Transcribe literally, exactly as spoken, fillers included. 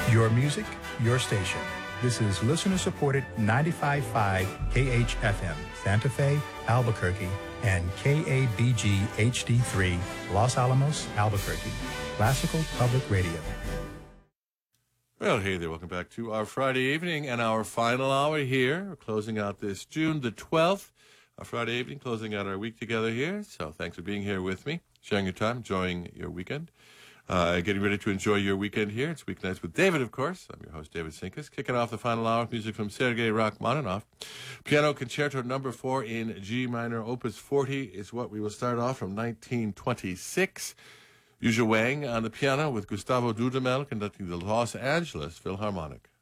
Your music, your station. This is listener-supported ninety-five point five K H F M, Santa Fe, Albuquerque, and K A B G H D three, Los Alamos, Albuquerque. Classical Public Radio. Well, hey there. Welcome back to our Friday evening and our final hour here. We're closing out this June the twelfth, our Friday evening, closing out our week together here. So thanks for being here with me, sharing your time, enjoying your weekend. Uh, getting ready to enjoy your weekend here. It's Weeknights with David, of course. I'm your host, David Sinkus. Kicking off the final hour with music from Sergei Rachmaninoff. Piano Concerto number four in G minor, opus forty is what we will start off from nineteen twenty-six. Yuzha Wang on the piano with Gustavo Dudamel conducting the Los Angeles Philharmonic.